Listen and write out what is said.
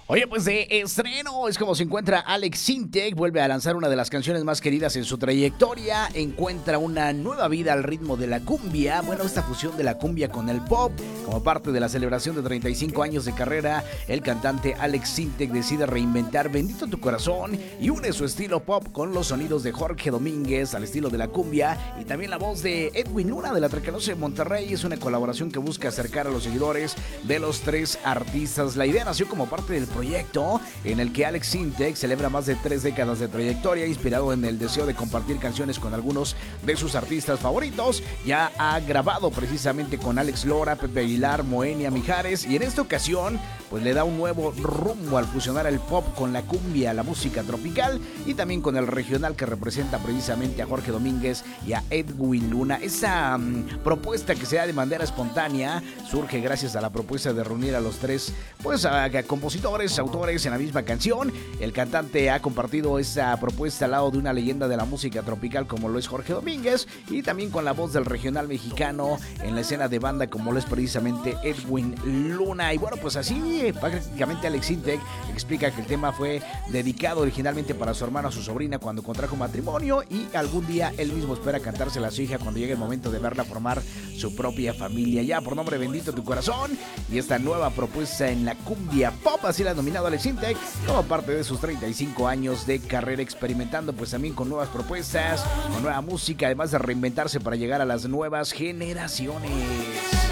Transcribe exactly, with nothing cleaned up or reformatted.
Oye, pues de estreno es como se encuentra Alex Sintek, vuelve a lanzar una de las canciones más queridas en su trayectoria, encuentra una nueva vida al ritmo de la cumbia, bueno, esta fusión de la cumbia con el pop, como parte de la celebración de treinta y cinco años de carrera, el cantante Alex Sintek decide reinventar Bendito tu corazón y une su estilo pop con los sonidos de Jorge Domínguez al estilo de la cumbia y también la voz de Edwin Luna de la Tracalosa de Monterrey. Es una colaboración que busca acercar a los seguidores de los tres artistas. La idea nació como parte del proyecto en el que Alex Sintek celebra más de tres décadas de trayectoria, inspirado en el deseo de compartir canciones con algunos de sus artistas favoritos. Ya ha grabado precisamente con Alex Lora, Pepe Aguilar, Moenia Mijares, y en esta ocasión pues le da un nuevo rumbo al fusionar el pop con la cumbia, la música tropical y también con el regional que representa precisamente a Jorge Domínguez y a Edwin Luna. Esa um, propuesta que se da de manera espontánea surge gracias a la propuesta de reunir a los tres pues a, a compositores, autores en la misma canción. El cantante ha compartido esa propuesta al lado de una leyenda de la música tropical como lo es Jorge Domínguez y también con la voz del regional mexicano en la escena de banda como lo es precisamente Edwin Luna. Y bueno, pues así prácticamente Alex Sintek explica que el tema fue dedicado originalmente para su hermano, a su sobrina cuando contrajo matrimonio y algún día él mismo espera cantársela a su hija cuando llegue el momento de verla formar su propia familia. Ya por nombre Bendito tu corazón y esta nueva propuesta en la cumbia pop, así la ha nominado Alex Sintek como parte de sus treinta y cinco años de carrera, experimentando pues también con nuevas propuestas, con nueva música, además de reinventarse para llegar a las nuevas generaciones.